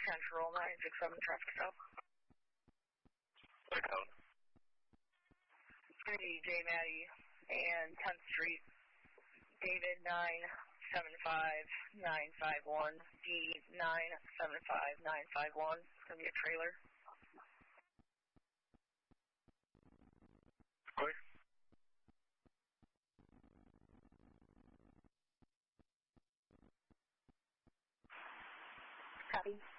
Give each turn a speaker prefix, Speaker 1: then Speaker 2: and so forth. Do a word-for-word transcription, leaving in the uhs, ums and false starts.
Speaker 1: Central nine six seven traffic stop.
Speaker 2: What code?
Speaker 1: three J Maddie and tenth Street. David nine seven five nine five one. D nine seven five nine five one. It's going to be a trailer.
Speaker 2: Clear.
Speaker 1: Copy.